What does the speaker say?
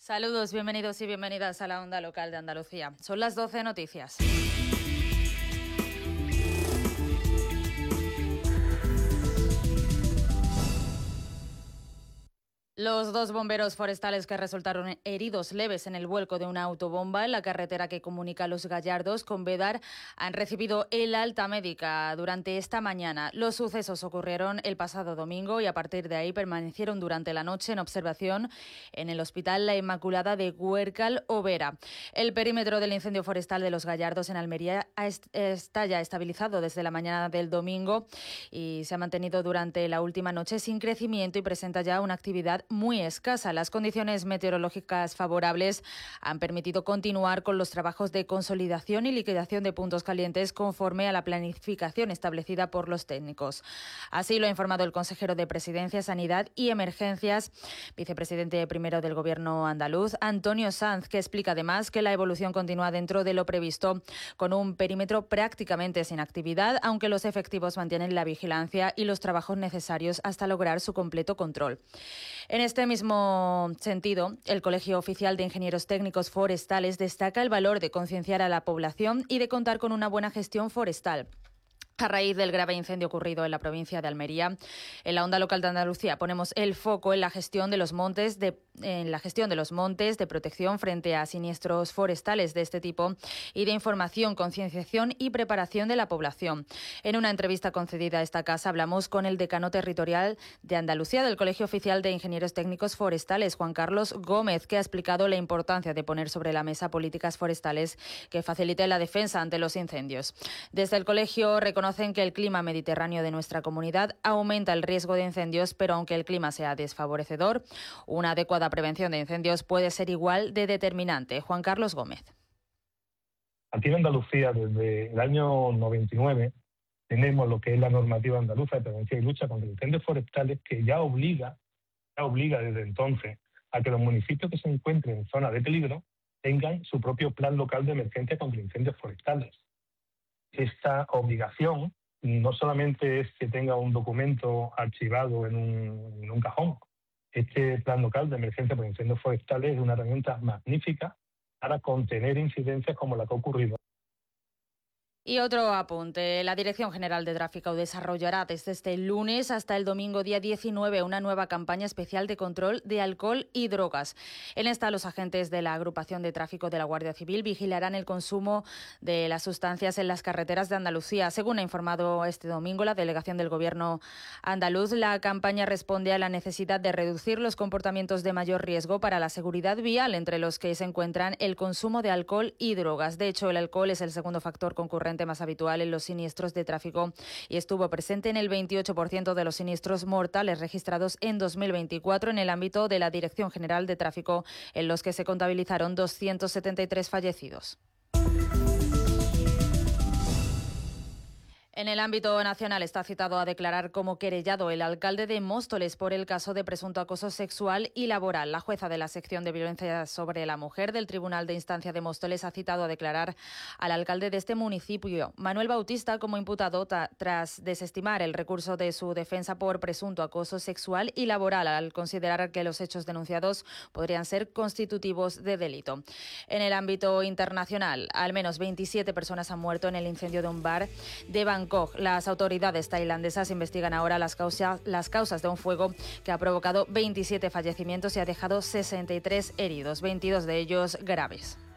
Saludos, bienvenidos y bienvenidas a la Onda Local de Andalucía. Son las 12 noticias. Los dos bomberos forestales que resultaron heridos leves en el vuelco de una autobomba en la carretera que comunica Los Gallardos con Bédar han recibido el alta médica durante esta mañana. Los sucesos ocurrieron el pasado domingo y a partir de ahí permanecieron durante la noche en observación en el Hospital La Inmaculada de Guércal o Vera. El perímetro del incendio forestal de Los Gallardos en Almería está ya estabilizado desde la mañana del domingo y se ha mantenido durante la última noche sin crecimiento y presenta ya una actividad muy escasa. Las condiciones meteorológicas favorables han permitido continuar con los trabajos de consolidación y liquidación de puntos calientes conforme a la planificación establecida por los técnicos. Así lo ha informado el consejero de Presidencia, Sanidad y Emergencias, vicepresidente primero del Gobierno andaluz, Antonio Sanz, que explica además que la evolución continúa dentro de lo previsto, con un perímetro prácticamente sin actividad, aunque los efectivos mantienen la vigilancia y los trabajos necesarios hasta lograr su completo control. En este mismo sentido, el Colegio Oficial de Ingenieros Técnicos Forestales destaca el valor de concienciar a la población y de contar con una buena gestión forestal. A raíz del grave incendio ocurrido en la provincia de Almería, en la Onda Local de Andalucía ponemos el foco en la gestión de los montes de protección frente a siniestros forestales de este tipo y de información, concienciación y preparación de la población. En una entrevista concedida a esta casa hablamos con el decano territorial de Andalucía del Colegio Oficial de Ingenieros Técnicos Forestales, Juan Carlos Gómez, que ha explicado la importancia de poner sobre la mesa políticas forestales que faciliten la defensa ante los incendios. Desde el colegio reconocen que el clima mediterráneo de nuestra comunidad aumenta el riesgo de incendios, pero aunque el clima sea desfavorecedor, una adecuada prevención de incendios puede ser igual de determinante. Juan Carlos Gómez. Aquí en Andalucía, desde el año 99, tenemos lo que es la normativa andaluza de prevención y lucha contra incendios forestales, que ya obliga desde entonces a que los municipios que se encuentren en zona de peligro tengan su propio plan local de emergencia contra incendios forestales. Esta obligación no solamente es que tenga un documento archivado en un cajón. Este plan local de emergencia por incendios forestales es una herramienta magnífica para contener incidencias como la que ha ocurrido. Y otro apunte, la Dirección General de Tráfico desarrollará desde este lunes hasta el domingo día 19 una nueva campaña especial de control de alcohol y drogas. En esta, los agentes de la Agrupación de Tráfico de la Guardia Civil vigilarán el consumo de las sustancias en las carreteras de Andalucía. Según ha informado este domingo la delegación del Gobierno andaluz, la campaña responde a la necesidad de reducir los comportamientos de mayor riesgo para la seguridad vial, entre los que se encuentran el consumo de alcohol y drogas. De hecho, el alcohol es el segundo factor concurrente más habitual en los siniestros de tráfico y estuvo presente en el 28% de los siniestros mortales registrados en 2024 en el ámbito de la Dirección General de Tráfico, en los que se contabilizaron 273 fallecidos. En el ámbito nacional está citado a declarar como querellado el alcalde de Móstoles por el caso de presunto acoso sexual y laboral. La jueza de la sección de violencia sobre la mujer del Tribunal de Instancia de Móstoles ha citado a declarar al alcalde de este municipio, Manuel Bautista, como imputado tras desestimar el recurso de su defensa por presunto acoso sexual y laboral, al considerar que los hechos denunciados podrían ser constitutivos de delito. En el ámbito internacional, al menos 27 personas han muerto en el incendio de un bar de Bangkok. Las autoridades tailandesas investigan ahora las causas de un fuego que ha provocado 27 fallecimientos y ha dejado 63 heridos, 22 de ellos graves.